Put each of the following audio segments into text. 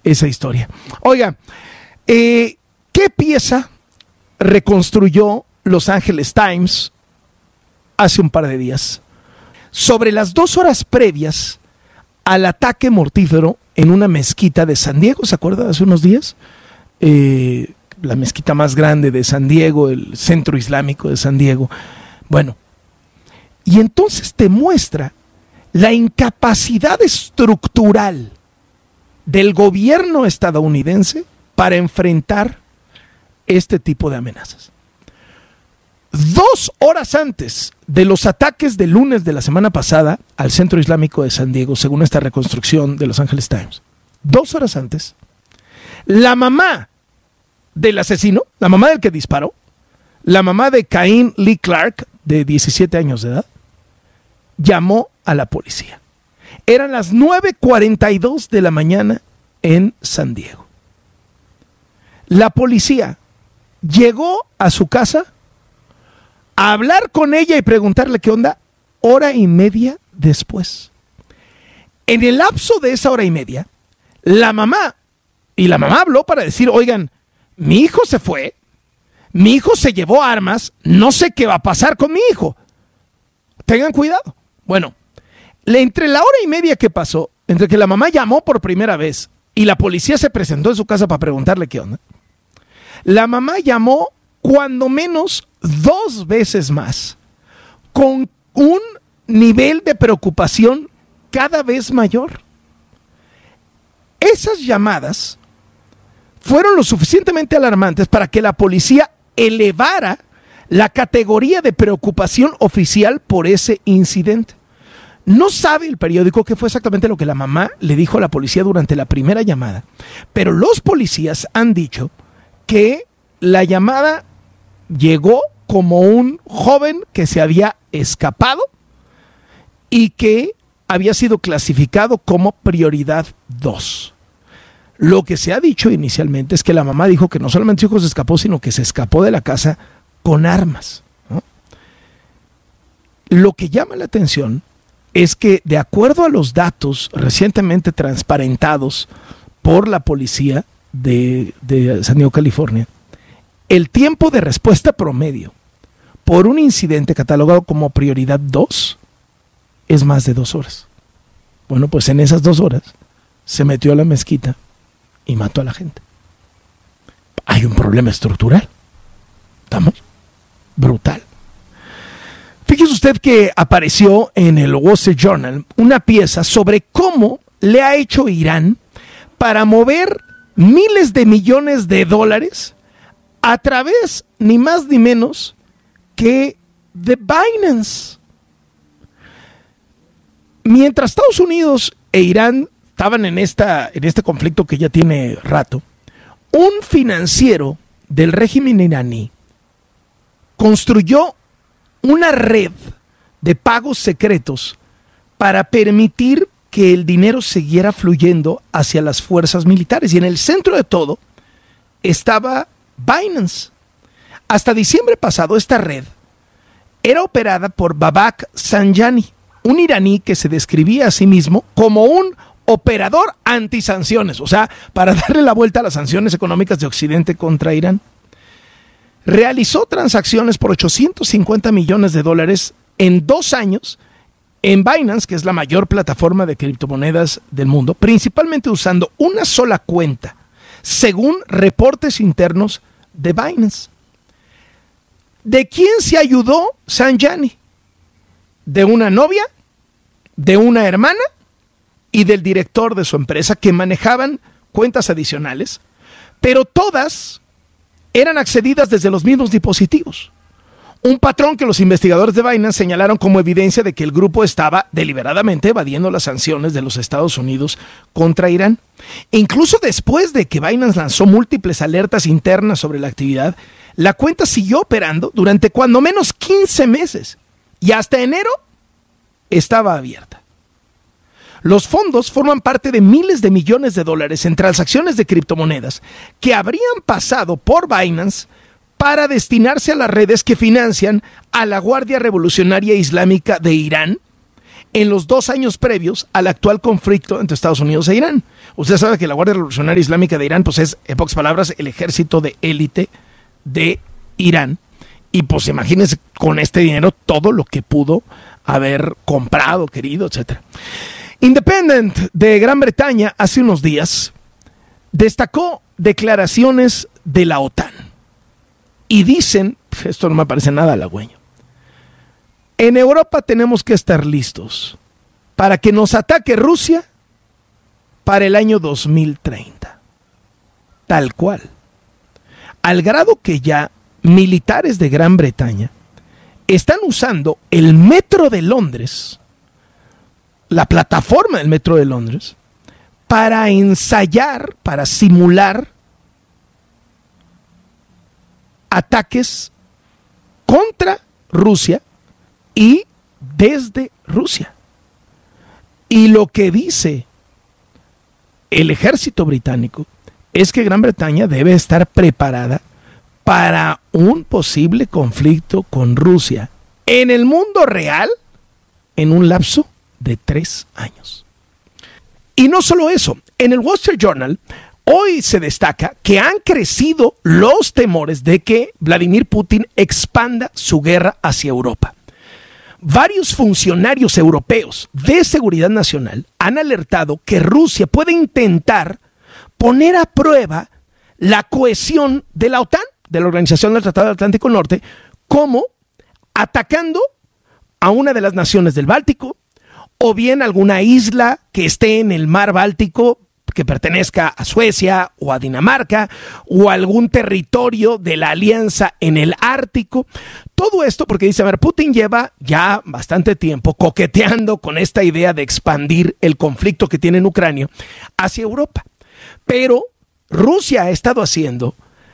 esa historia. Oiga, ¿qué pieza reconstruyó Los Angeles Times hace un par de días? Sobre las 2 horas previas al ataque mortífero en una mezquita de San Diego, ¿se acuerda? Hace unos días, la mezquita más grande de San Diego, el centro islámico de San Diego. Bueno, y entonces te muestra la incapacidad estructural del gobierno estadounidense para enfrentar este tipo de amenazas. 2 horas antes de los ataques del lunes de la semana pasada al centro islámico de San Diego, según esta reconstrucción de Los Angeles Times, 2 horas antes, la mamá del asesino, la mamá del que disparó, la mamá de Cain Lee Clark, de 17 años de edad, llamó a la policía. Eran las 9:42 de la mañana en San Diego. La policía llegó a su casa a hablar con ella y preguntarle qué onda, 1:30 después. En el lapso de esa 1:30, la mamá habló para decir, oigan, mi hijo se fue, mi hijo se llevó armas, no sé qué va a pasar con mi hijo. Tengan cuidado. Bueno, entre la 1:30 que pasó, entre que la mamá llamó por primera vez y la policía se presentó en su casa para preguntarle qué onda, la mamá llamó cuando menos 2 veces más, con un nivel de preocupación cada vez mayor. Esas llamadas fueron lo suficientemente alarmantes para que la policía elevara la categoría de preocupación oficial por ese incidente. No sabe el periódico qué fue exactamente lo que la mamá le dijo a la policía durante la primera llamada, pero los policías han dicho que la llamada llegó como un joven que se había escapado y que había sido clasificado como prioridad 2. Lo que se ha dicho inicialmente es que la mamá dijo que no solamente su hijo se escapó, sino que se escapó de la casa con armas, ¿no? Lo que llama la atención es que, de acuerdo a los datos recientemente transparentados por la policía de San Diego, California, el tiempo de respuesta promedio por un incidente catalogado como prioridad 2 es más de 2 horas. Bueno, pues en esas 2 horas se metió a la mezquita y mató a la gente. Hay un problema estructural. ¿Estamos? Brutal. Fíjese usted que apareció en el Wall Street Journal una pieza sobre cómo le ha hecho Irán para mover miles de millones de dólares a través, ni más ni menos, que de Binance. Mientras Estados Unidos e Irán estaban en este conflicto que ya tiene rato, un financiero del régimen iraní construyó una red de pagos secretos para permitir que el dinero siguiera fluyendo hacia las fuerzas militares. Y en el centro de todo estaba Binance. Hasta diciembre pasado, esta red era operada por Babak Zanjani, un iraní que se describía a sí mismo como un operador antisanciones, o sea, para darle la vuelta a las sanciones económicas de Occidente contra Irán. Realizó transacciones por $850 millones en 2 años en Binance, que es la mayor plataforma de criptomonedas del mundo, principalmente usando una sola cuenta, según reportes internos de Binance. ¿De quién se ayudó Zanjani? De una novia, de una hermana y del director de su empresa, que manejaban cuentas adicionales, pero todas eran accedidas desde los mismos dispositivos. Un patrón que los investigadores de Binance señalaron como evidencia de que el grupo estaba deliberadamente evadiendo las sanciones de los Estados Unidos contra Irán. Incluso después de que Binance lanzó múltiples alertas internas sobre la actividad, la cuenta siguió operando durante cuando menos 15 meses y hasta enero estaba abierta. Los fondos forman parte de miles de millones de dólares en transacciones de criptomonedas que habrían pasado por Binance para destinarse a las redes que financian a la Guardia Revolucionaria Islámica de Irán en los 2 años previos al actual conflicto entre Estados Unidos e Irán. Usted sabe que la Guardia Revolucionaria Islámica de Irán, pues es, en pocas palabras, el ejército de élite de Irán. Y pues imagínense con este dinero todo lo que pudo haber comprado, querido, etc. Independent de Gran Bretaña hace unos días destacó declaraciones de la OTAN. Y dicen, esto no me parece nada halagüeño, en Europa tenemos que estar listos para que nos ataque Rusia para el año 2030. Tal cual. Al grado que ya militares de Gran Bretaña están usando el metro de Londres, la plataforma del metro de Londres, para ensayar, para simular ataques contra Rusia y desde Rusia. Y lo que dice el ejército británico es que Gran Bretaña debe estar preparada para un posible conflicto con Rusia en el mundo real en un lapso de 3 años. Y no solo eso, en el Wall Street Journal hoy se destaca que han crecido los temores de que Vladimir Putin expanda su guerra hacia Europa. Varios funcionarios europeos de seguridad nacional han alertado que Rusia puede intentar poner a prueba la cohesión de la OTAN, de la Organización del Tratado del Atlántico Norte, como atacando a una de las naciones del Báltico, o bien alguna isla que esté en el mar Báltico que pertenezca a Suecia o a Dinamarca, o algún territorio de la alianza en el Ártico. Todo esto porque dice, a ver, Putin lleva ya bastante tiempo coqueteando con esta idea de expandir el conflicto que tiene en Ucrania hacia Europa. Pero Rusia ha estado haciendo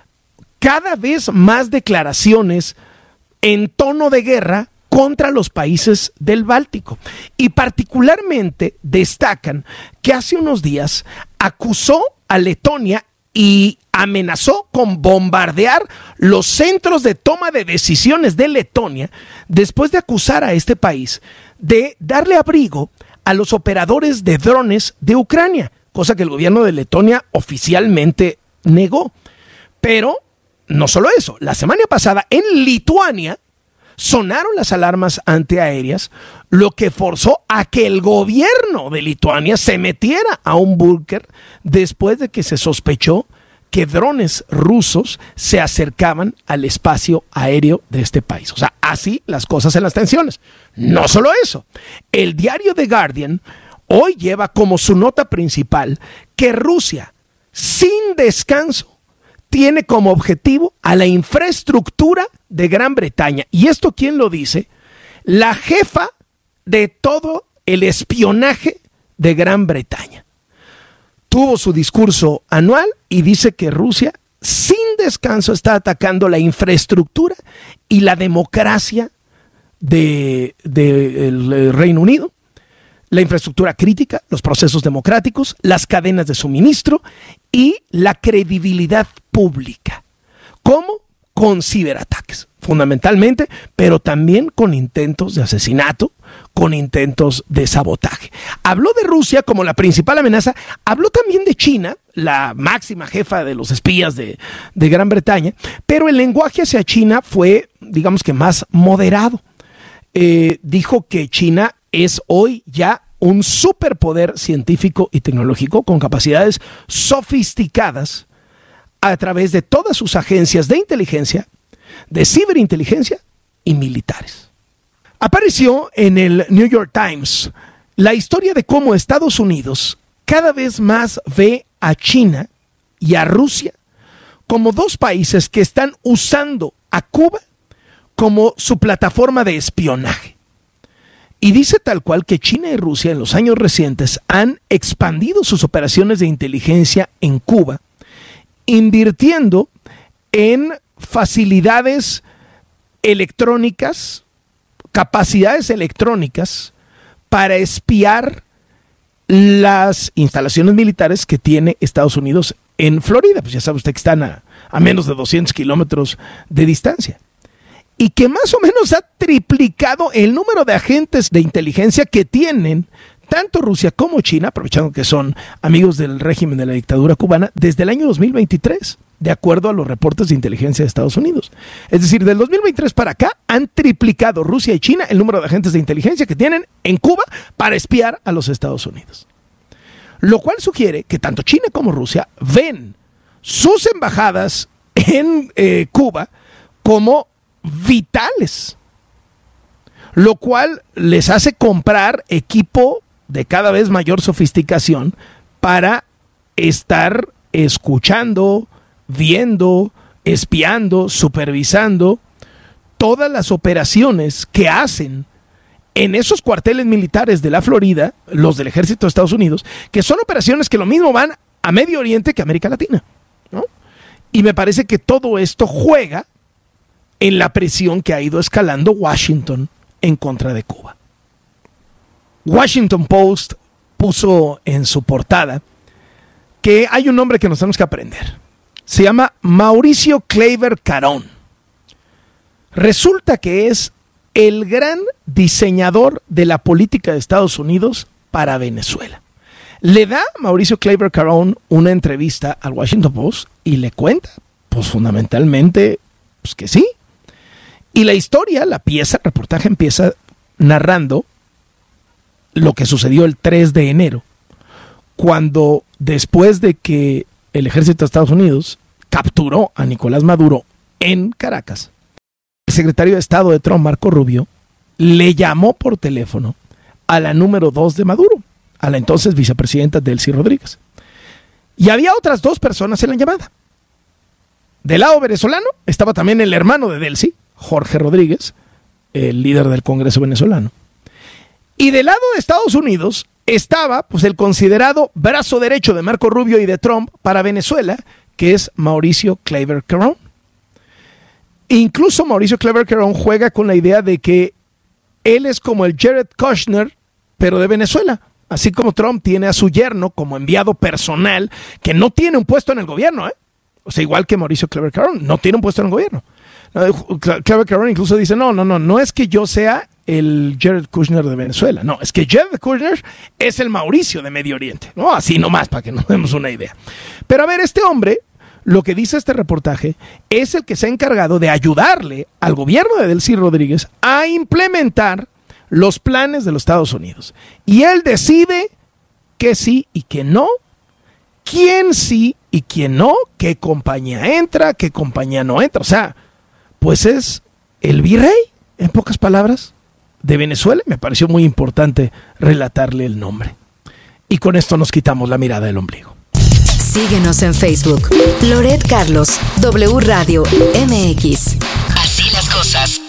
cada vez más declaraciones en tono de guerra contra los países del Báltico. Y particularmente destacan que hace unos días acusó a Letonia y amenazó con bombardear los centros de toma de decisiones de Letonia después de acusar a este país de darle abrigo a los operadores de drones de Ucrania, cosa que el gobierno de Letonia oficialmente negó. Pero no solo eso, la semana pasada en Lituania sonaron las alarmas antiaéreas, lo que forzó a que el gobierno de Lituania se metiera a un búnker después de que se sospechó que drones rusos se acercaban al espacio aéreo de este país. O sea, así las cosas en las tensiones. No solo eso, el diario The Guardian hoy lleva como su nota principal que Rusia, sin descanso, tiene como objetivo a la infraestructura de Gran Bretaña. ¿Y esto quién lo dice? La jefa de todo el espionaje de Gran Bretaña. Tuvo su discurso anual y dice que Rusia, sin descanso, está atacando la infraestructura y la democracia del Reino Unido, la infraestructura crítica, los procesos democráticos, las cadenas de suministro y la credibilidad pública. ¿Cómo? Con ciberataques, fundamentalmente, pero también con intentos de asesinato, con intentos de sabotaje. Habló de Rusia como la principal amenaza, habló también de China, la máxima jefa de los espías de Gran Bretaña, pero el lenguaje hacia China fue, digamos que más moderado. Dijo que China es hoy ya un superpoder científico y tecnológico con capacidades sofisticadas a través de todas sus agencias de inteligencia, de ciberinteligencia y militares. Apareció en el New York Times la historia de cómo Estados Unidos cada vez más ve a China y a Rusia como dos países que están usando a Cuba como su plataforma de espionaje. Y dice tal cual que China y Rusia en los años recientes han expandido sus operaciones de inteligencia en Cuba, invirtiendo en facilidades electrónicas, capacidades electrónicas para espiar las instalaciones militares que tiene Estados Unidos en Florida. Pues ya sabe usted que están a menos de 200 kilómetros de distancia. Y que más o menos ha triplicado el número de agentes de inteligencia que tienen tanto Rusia como China, aprovechando que son amigos del régimen de la dictadura cubana, desde el año 2023, de acuerdo a los reportes de inteligencia de Estados Unidos. Es decir, del 2023 para acá han triplicado Rusia y China el número de agentes de inteligencia que tienen en Cuba para espiar a los Estados Unidos. Lo cual sugiere que tanto China como Rusia ven sus embajadas en Cuba como vitales, lo cual les hace comprar equipo de cada vez mayor sofisticación para estar escuchando, viendo, espiando, supervisando todas las operaciones que hacen en esos cuarteles militares de la Florida, los del ejército de Estados Unidos, que son operaciones que lo mismo van a Medio Oriente que a América Latina, ¿no? Y me parece que todo esto juega en la presión que ha ido escalando Washington en contra de Cuba. Washington Post puso en su portada que hay un nombre que nos tenemos que aprender. Se llama Mauricio Kleiber Carón. Resulta que es el gran diseñador de la política de Estados Unidos para Venezuela. Le da Mauricio Kleiber Carón una entrevista al Washington Post y le cuenta, pues fundamentalmente, pues que sí. Y la historia, la pieza, el reportaje empieza narrando lo que sucedió el 3 de enero, cuando después de que el ejército de Estados Unidos capturó a Nicolás Maduro en Caracas, el secretario de Estado de Trump, Marco Rubio, le llamó por teléfono a la número 2 de Maduro, a la entonces vicepresidenta Delcy Rodríguez. Y había otras 2 personas en la llamada. Del lado venezolano estaba también el hermano de Delcy, Jorge Rodríguez, el líder del Congreso venezolano. Y del lado de Estados Unidos estaba pues el considerado brazo derecho de Marco Rubio y de Trump para Venezuela, que es Mauricio Kleiber Carón. Incluso Mauricio Kleiber Carón juega con la idea de que él es como el Jared Kushner, pero de Venezuela. Así como Trump tiene a su yerno como enviado personal, que no tiene un puesto en el gobierno, ¿eh? O sea, igual que Mauricio Kleiber Carón, no tiene un puesto en el gobierno. Kleiber Carón incluso dice, no es que yo sea el Jared Kushner de Venezuela, no, es que Jared Kushner es el Mauricio de Medio Oriente, ¿no? Así nomás, para que nos demos una idea. Pero a ver, este hombre, lo que dice este reportaje, es el que se ha encargado de ayudarle al gobierno de Delcy Rodríguez a implementar los planes de los Estados Unidos. Y él decide que sí y que no, quién sí y quién no, qué compañía entra, qué compañía no entra. O sea, pues es el virrey, en pocas palabras, de Venezuela. Me pareció muy importante relatarle el nombre. Y con esto nos quitamos la mirada del ombligo. Síguenos en Facebook. Loret Carlos, W Radio MX. Así las cosas.